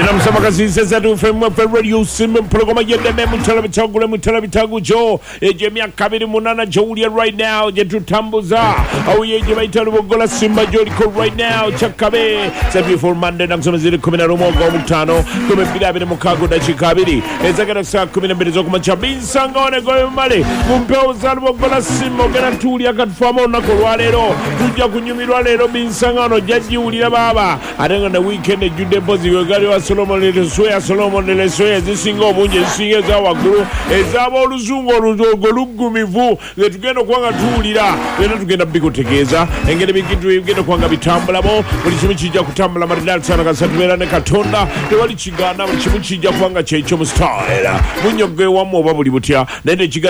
Bwana msama kasise zetu FM Radio Simba programa yedeme mutala bitagule mutala bitagujo ejemya kabiri munana jowulia right now jetutambuza au yeje baitalo bogola Simba joliko right now chakabe sabi for Monday nakusoma zile 11 go mutano kumepira bine mukago dachikabiri ezagera saa 12 zo kumachabi sangone go male mumpeo zalo bogola Simba gena tuli akatfamo nako lwalero tujja kunyumirwa lero binsangano jajiulira baba arenga na weekend jude bozi wegali wa Solomon Lesoya zisinga obungi ezisinga za waggulu ezaba oluzungu olugumivu tugenda kwanga tuwulira era tugenda bikutegeeza engeri bikitu bigenda kwanga bitambulamo buli kimu kijja kutambula maridali sana kasatubeera ne Katonda tewali kigaana buli kimu kijja kwanga kyekyo mu style munyogge wamu oba buli butya naye